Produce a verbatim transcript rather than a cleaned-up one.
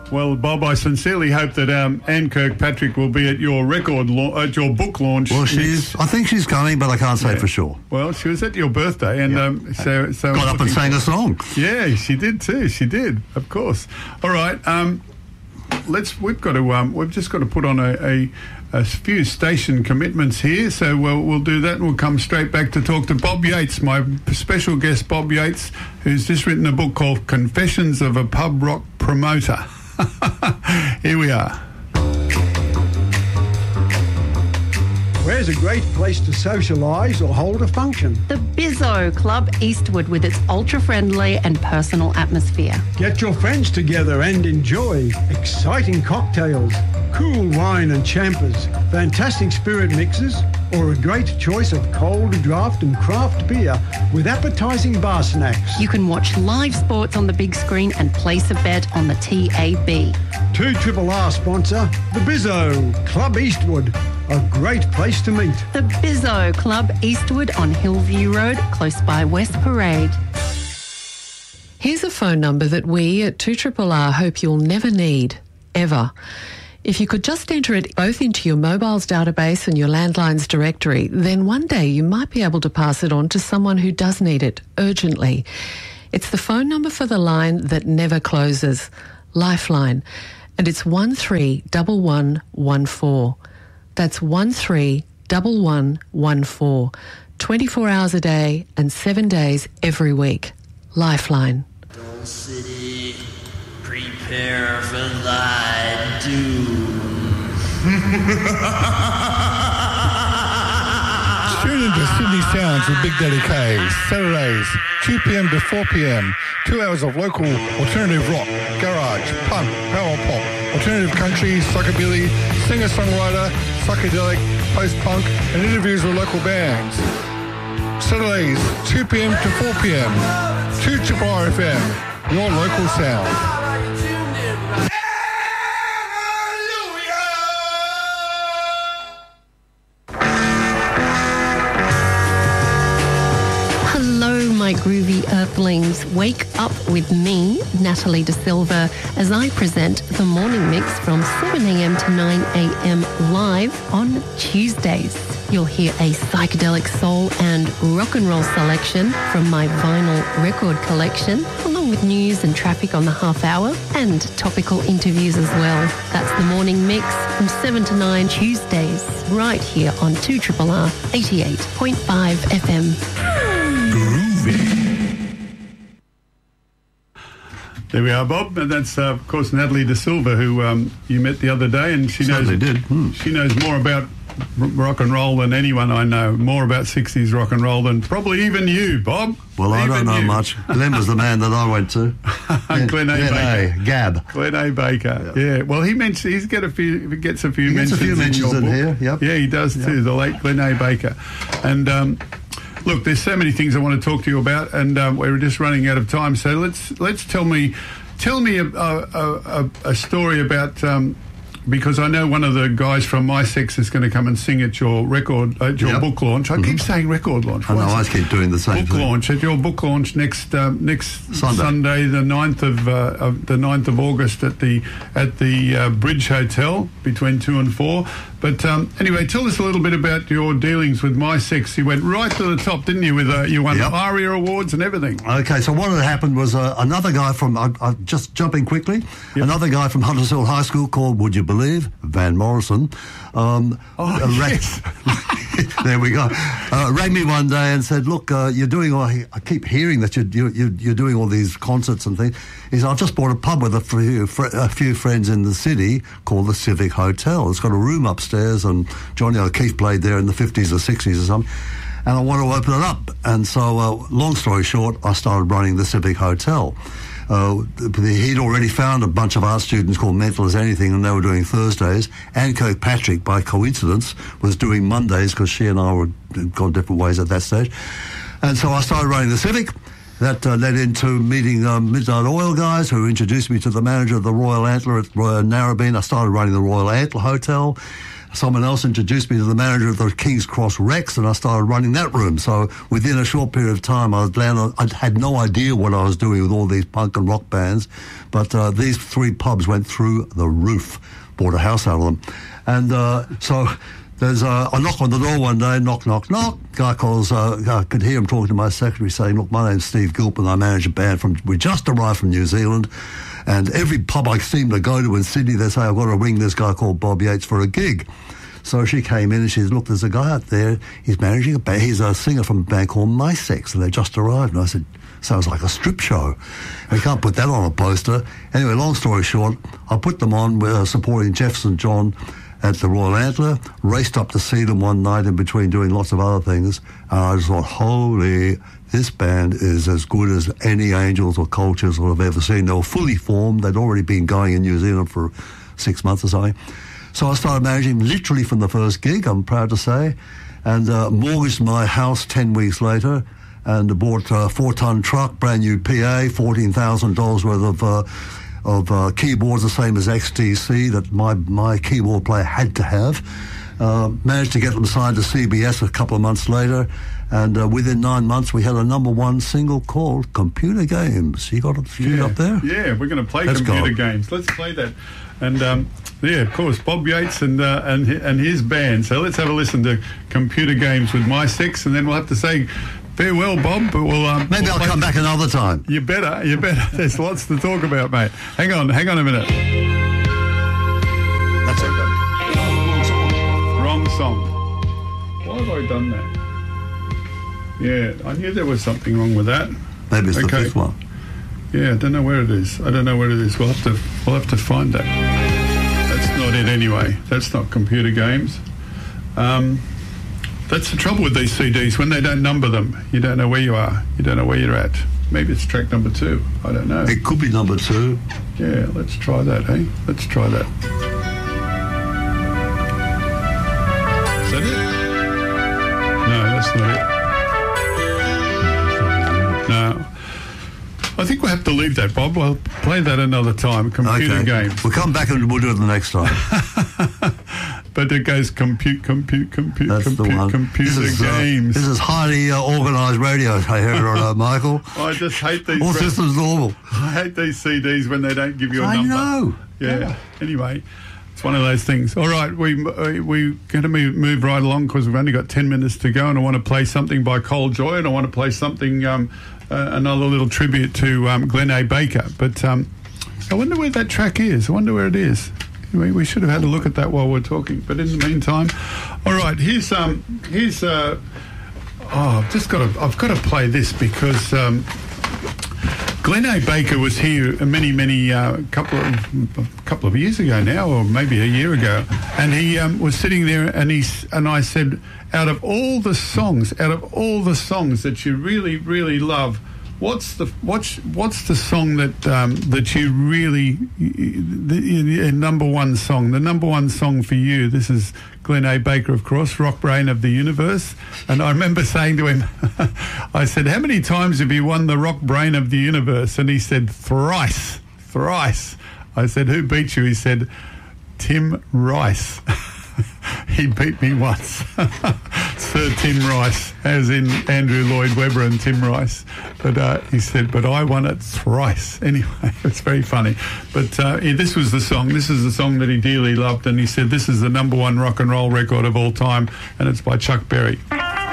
Well, Bob, I sincerely hope that um, Anne Kirkpatrick will be at your record la- at your book launch. Well, she's. I think she's coming, but I can't say yeah. for sure. Well, she was at your birthday, and yeah. um, so so got up and sang a song. Yeah, she did too. She did, of course. All right, um, let's. We've got to. Um, we've just got to put on a. a A few station commitments here, so we'll, we'll do that and we'll come straight back to talk to Bob Yates, my special guest Bob Yates, who's just written a book called Confessions of a Pub Rock Promoter. Here we are. Where's a great place to socialise or hold a function? The Bizzo Club Eastwood, with its ultra-friendly and personal atmosphere. Get your friends together and enjoy exciting cocktails, cool wine and champers, fantastic spirit mixes, or a great choice of cold draft and craft beer with appetising bar snacks. You can watch live sports on the big screen and place a bet on the T A B. two R R sponsor, the Bizzo Club Eastwood. A great place to meet. The Bizzo Club Eastwood on Hillview Road, close by West Parade. Here's a phone number that we at two R R R hope you'll never need, ever. If you could just enter it both into your mobile's database and your landline's directory, then one day you might be able to pass it on to someone who does need it urgently. It's the phone number for the line that never closes, Lifeline, and it's one three one one one four. That's one three one one one four. twenty-four hours a day and seven days every week. Lifeline. Don't City, prepare for thy doom. Tune into Sydney Sounds with Big Daddy K. Saturdays, two p.m. to four p.m. Two hours of local alternative rock, garage, punk, power pop, alternative country, psychobilly, singer-songwriter, psychedelic, post-punk, and interviews with local bands. Saturdays, two p.m. to four p.m. two R R R F M, your local sound. My groovy earthlings, wake up with me, Natalie De Silva, as I present the morning mix from seven a.m. to nine a.m. live on Tuesdays. You'll hear a psychedelic soul and rock and roll selection from my vinyl record collection, along with news and traffic on the half hour and topical interviews as well. That's the morning mix from seven to nine Tuesdays, right here on two R R R eighty-eight point five F M. There we are, Bob, and that's uh, of course Natalie De Silva, who um, you met the other day, and she knows did. Hmm. she knows more about r- rock and roll than anyone I know. More about sixties rock and roll than probably even you, Bob. Well, I even don't know you. much. Glenn was the man that I went to. Glenn A. Glenn Baker. A. Gab. Glenn A. Baker. Yeah. yeah. Well, he mentions he's got a few. He gets a few He gets mentions a few mentions in, your in book. here. Yep. Yeah, he does Yep. too. The late Glenn A. Baker, and. Um, Look, there's so many things I want to talk to you about, and um, we're just running out of time. So let's let's tell me, tell me a a, a, a story about um, because I know one of the guys from My Sex is going to come and sing at your record, at your Yep. book launch. I Mm-hmm. keep saying record launch. I know, What's I keep doing the same book thing. launch at your book launch next um, next Sunday. Sunday, the ninth of, uh, of the ninth of August at the at the uh, Bridge Hotel between two and four. But um, anyway, tell us a little bit about your dealings with My Sex. You went right to the top, didn't you? With uh, you won Yep. ARIA awards and everything. Okay, so what had happened was uh, another guy from, uh, uh, just jumping quickly, Yep. another guy from Hunters Hill High School called, would you believe, Van Morrison. Um, Oh, uh, ra- yes. There we go. Uh, rang me one day and said, look, uh, you're doing all, I keep hearing that you're, you're, you're doing all these concerts and things. He said, I've just bought a pub with a few, a few friends in the city called the Civic Hotel. It's got a room upstairs, and Johnny O'Keefe played there in the fifties or sixties or something. And I want to open it up. And so, uh, long story short, I started running the Civic Hotel. Uh, he'd already found a bunch of art students called Mental as Anything, and they were doing Thursdays. Anne Kirkpatrick, by coincidence, was doing Mondays because she and I were gone different ways at that stage. And so I started running the Civic. That uh, led into meeting um, Midnight Oil guys, who introduced me to the manager of the Royal Antler at Royal Narrabeen. I started running the Royal Antler Hotel. someone else introduced me to the manager of the King's Cross Rex, and I started running that room. So within a short period of time, I was landed, I had no idea what I was doing with all these punk and rock bands, but uh, these three pubs went through the roof. Bought a house out of them. And uh, so there's a, a knock on the door one day, knock, knock, knock. Guy calls, uh, I could hear him talking to my secretary saying, look, my name's Steve Gilpin, I manage a band from, we just arrived from New Zealand, and every pub I seem to go to in Sydney, they say, I've got to ring this guy called Bob Yates for a gig. So she came in and she said, look, there's a guy out there, he's managing a band, he's a singer from a band called My Sex, and they just arrived. And I said, sounds like a strip show. We can't put that on a poster. Anyway, long story short, I put them on uh, supporting Jeff Saint John at the Royal Antler, raced up to see them one night in between doing lots of other things, and I just thought, holy, this band is as good as any Angels or Cultures I've ever seen. They were fully formed. They'd already been going in New Zealand for six months or something. So I started managing literally from the first gig, I'm proud to say, and uh, mortgaged my house ten weeks later, and bought a four-ton truck, brand new P A, fourteen thousand dollars worth of uh, of uh, keyboards, the same as X T C that my, my keyboard player had to have. Uh, managed to get them signed to C B S a couple of months later, and uh, within nine months we had a number one single called Computer Games. You got it queued yeah. up there? Yeah, we're going to play Let's Computer go. Games. Let's play that. And um, yeah, of course, Bob Yates and uh, and and his band. So let's have a listen to Computer Games with My Sex, and then we'll have to say farewell, Bob. But we'll um, Maybe we'll I'll play- come back another time. You better, you better. There's lots to talk about, mate. Hang on, hang on a minute. That's it. Wrong song. Why have I done that? Yeah, I knew there was something wrong with that. Maybe it's the Okay. fifth one. Yeah, I don't know where it is. I don't know where it is. We'll have to, we'll have to find that. That's not it anyway. That's not Computer Games. Um, that's the trouble with these C Ds. When they don't number them, you don't know where you are. You don't know where you're at. Maybe it's track number two. I don't know. It could be number two. Yeah, let's try that, eh? Let's try that. Is that it? No, that's not it. No. I think we'll have to leave that, Bob. We'll play that another time. Computer Okay. Games. We'll come back and we'll do it the next time. But it goes compute, compute, compute, That's the compute, one. computer this is, uh, games. this is highly uh, organised radio, I hear it, uh, Michael. I just hate these. All re- systems normal. I hate these C Ds when they don't give you a I number. know. Yeah. Yeah. Anyway, it's one of those things. All right, we uh, we're going to move, move right along because we've only got ten minutes to go, and I want to play something by Cole Joy, and I want to play something, um, uh, another little tribute to um, Glenn A. Baker. But um, I wonder where that track is. I wonder where it is. We, we should have had a look at that while we're talking. But in the meantime, all right. Here's um here's uh oh I've just got to I've got to play this because um, Glenn A. Baker was here many many uh, couple of a couple of years ago now, or maybe a year ago, and he um, was sitting there, and he s- and I said, out of all the songs, out of all the songs that you really really love, What's the what's what's the song that um, that you really the, the number one song? The number one song for you. This is Glenn A. Baker, of course, Rock Brain of the Universe. And I remember saying to him, I said, "How many times have you won the Rock Brain of the Universe?" And he said, "Thrice, thrice." I said, "Who beat you?" He said, "Tim Rice." He beat me once. Sir Tim Rice, as in Andrew Lloyd Webber and Tim Rice. But uh, he said, but I won it thrice. Anyway, it's very funny. But uh, yeah, this was the song. This is the song that he dearly loved. And he said, this is the number one rock and roll record of all time. And it's by Chuck Berry.